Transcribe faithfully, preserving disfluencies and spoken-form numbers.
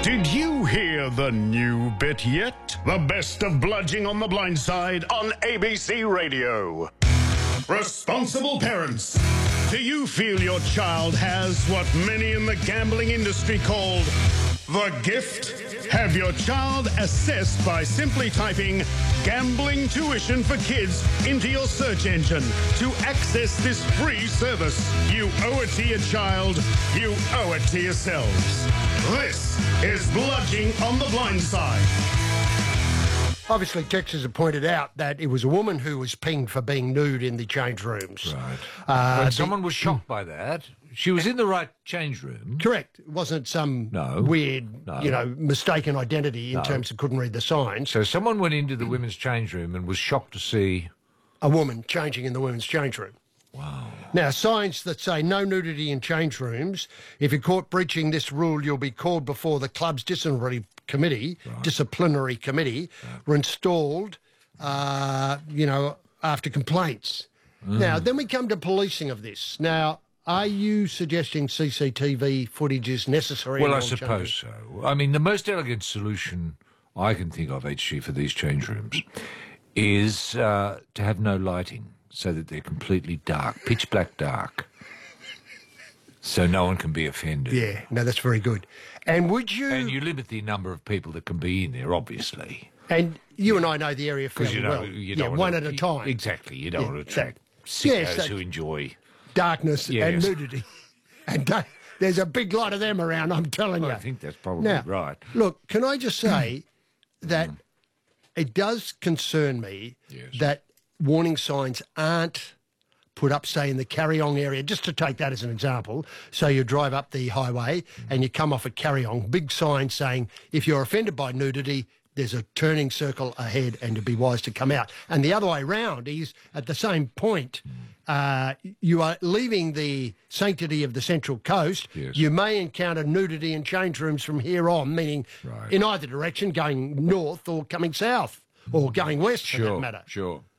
Did you hear the new bit yet? The best of Bludging on the Blind Side on A B C Radio. Responsible parents, do you feel your child has what many in the gambling industry called the gift? Have your child assessed by simply typing gambling tuition for kids into your search engine to access this free service. You owe it to your child. You owe it to yourselves. This is Bludging on the Blind Side. Obviously, Texas have pointed out that it was a woman who was pinged for being nude in the change rooms. Right. Uh, but the- someone was shocked by that. She was in the right change room. Correct. It wasn't some No. weird, No. you know, mistaken identity in No. terms of couldn't read the signs. So someone went into the women's change room and was shocked to see... A woman changing in the women's change room. Wow. Now, signs that say no nudity in change rooms. If you're caught breaching this rule, you'll be called before the club's disciplinary committee, Right. disciplinary committee, Right. were installed, uh, you know, after complaints. Mm. Now, then we come to policing of this. Now, are you suggesting C C T V footage is necessary? in Well, I all suppose change so. I mean, the most elegant solution I can think of, H G, for these change rooms is uh, to have no lighting so that they're completely dark, pitch black dark, so no one can be offended. Yeah, no, that's very good. And would you... And you limit the number of people that can be in there, obviously. And you and I know the area fairly Because, you know, well. you yeah, don't one want at a time. Exactly. You don't Yeah, want to attract that- sickos yes, that- who enjoy... Darkness and Yes. nudity. And da- there's a big lot of them around, I'm telling you. I think that's probably Now, right. look, can I just say that it does concern me Yes. that warning signs aren't put up, say, in the Carryong area, just to take that as an example. So you drive up the highway and you come off at Carryong, big sign saying, if you're offended by nudity, there's a turning circle ahead and to be wise to come out. And the other way round is, at the same point, uh, you are leaving the sanctity of the Central Coast. Yes. You may encounter nudity in change rooms from here on, meaning Right. in either direction, going north or coming south, or going west, for that Sure, matter. sure.